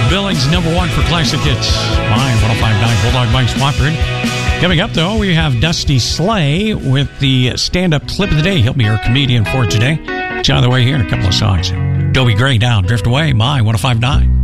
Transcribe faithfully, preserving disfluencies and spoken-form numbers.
Billings, number one for classic hits. My one oh five point nine Bulldog Mike's Watford. Coming up, though, we have Dusty Slay with the stand-up clip of the day. He'll be our comedian for today. It's on the way here in a couple of songs. Dobie Gray now, Drift Away, My one oh five point nine.